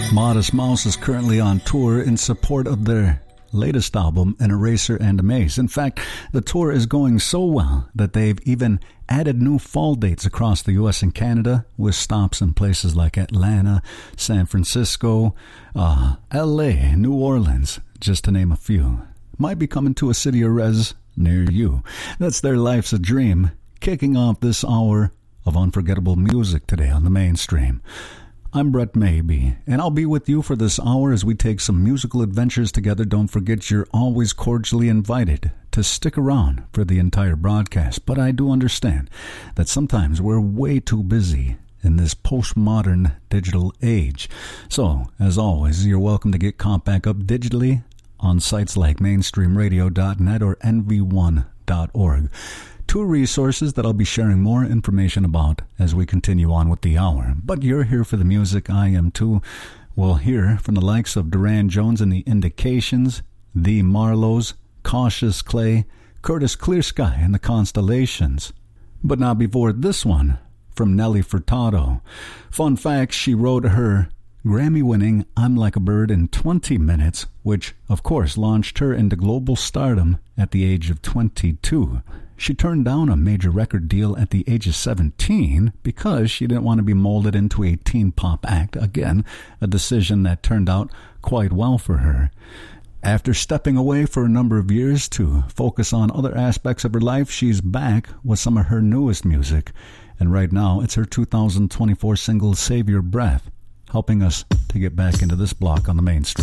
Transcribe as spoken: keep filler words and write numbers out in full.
Modest Mouse is currently on tour in support of their latest album, An Eraser and a Maze. In fact, the tour is going so well that they've even added new fall dates across the U S and Canada, with stops in places like Atlanta, San Francisco, uh, L A, New Orleans, just to name a few. Might be coming to a city or res near you. That's their Life's a Dream, kicking off this hour of unforgettable music today on the Mainstream. I'm Brett Maybe, and I'll be with you for this hour as we take some musical adventures together. Don't forget, you're always cordially invited to stick around for the entire broadcast, but I do understand that sometimes we're way too busy in this postmodern digital age. So, as always, you're welcome to get caught back up digitally on sites like mainstream radio dot net or N V one dot org. Two resources that I'll be sharing more information about as we continue on with the hour. But you're here for the music, I am too. We'll hear from the likes of Duran Jones and the Indications, The Marlows, Cautious Clay, Curtis Clearsky and the Constellations. But not before this one, from Nelly Furtado. Fun fact, she wrote her Grammy-winning I'm Like a Bird in twenty minutes, which, of course, launched her into global stardom at the age of twenty-two. She turned down a major record deal at the age of seventeen because she didn't want to be molded into a teen pop act. Again, a decision that turned out quite well for her. After stepping away for a number of years to focus on other aspects of her life, she's back with some of her newest music. And right now, it's her two thousand twenty-four single, Save Your Breath, helping us to get back into this block on the Mainstream.